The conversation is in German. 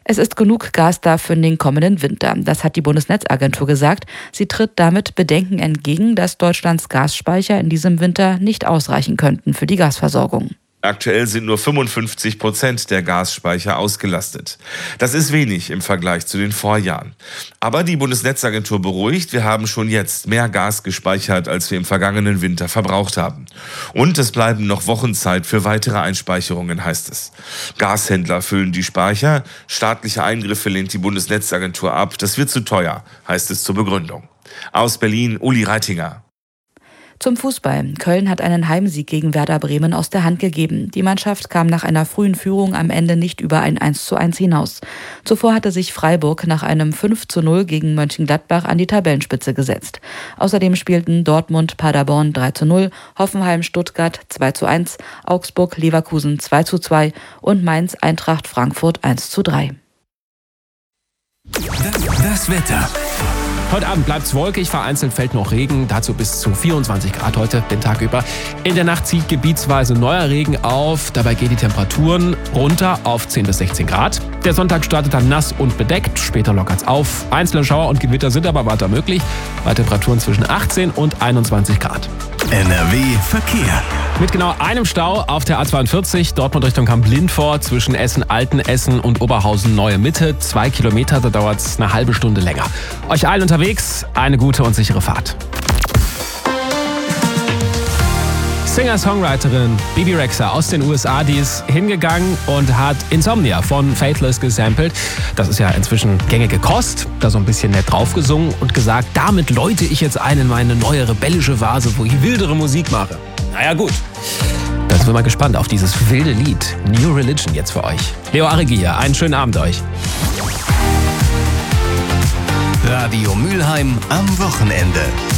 Es ist genug Gas da für den kommenden Winter. Das hat die Bundesnetzagentur gesagt. Sie tritt damit Bedenken entgegen, dass Deutschlands Gasspeicher in diesem Winter nicht ausreichen könnten für die Gasversorgung. Aktuell sind nur 55% der Gasspeicher ausgelastet. Das ist wenig im Vergleich zu den Vorjahren. Aber die Bundesnetzagentur beruhigt, wir haben schon jetzt mehr Gas gespeichert, als wir im vergangenen Winter verbraucht haben. Und es bleiben noch Wochen Zeit für weitere Einspeicherungen, heißt es. Gashändler füllen die Speicher, staatliche Eingriffe lehnt die Bundesnetzagentur ab. Das wird zu teuer, heißt es zur Begründung. Aus Berlin, Uli Reitinger. Zum Fußball. Köln hat einen Heimsieg gegen Werder Bremen aus der Hand gegeben. Die Mannschaft kam nach einer frühen Führung am Ende nicht über ein 1:1 hinaus. Zuvor hatte sich Freiburg nach einem 5:0 gegen Mönchengladbach an die Tabellenspitze gesetzt. Außerdem spielten Dortmund Paderborn 3:0, Hoffenheim Stuttgart 2:1, Augsburg Leverkusen 2:2 und Mainz Eintracht Frankfurt 1:3. Das Wetter. Heute Abend bleibt es wolkig, vereinzelt fällt noch Regen, dazu bis zu 24 Grad heute den Tag über. In der Nacht zieht gebietsweise neuer Regen auf, dabei gehen die Temperaturen runter auf 10 bis 16 Grad. Der Sonntag startet dann nass und bedeckt, später lockert es auf. Einzelne Schauer und Gewitter sind aber weiter möglich, bei Temperaturen zwischen 18 und 21 Grad. NRW Verkehr. Mit genau einem Stau auf der A42 Dortmund Richtung Kamp-Lindfort zwischen Essen-Altenessen und Oberhausen-Neue Mitte. 2 Kilometer, da dauert es eine halbe Stunde länger. Euch allen unterwegs eine gute und sichere Fahrt. Singer-Songwriterin Bebe Rexha aus den USA, die ist hingegangen und hat Insomnia von Faithless gesampelt. Das ist ja inzwischen gängige Kost, da so ein bisschen nett draufgesungen und gesagt, damit läute ich jetzt ein in meine neue rebellische Phase, wo ich wildere Musik mache. Naja gut, da sind wir mal gespannt auf dieses wilde Lied New Religion jetzt für euch. Leo Arigi hier, einen schönen Abend euch. Radio Mülheim am Wochenende.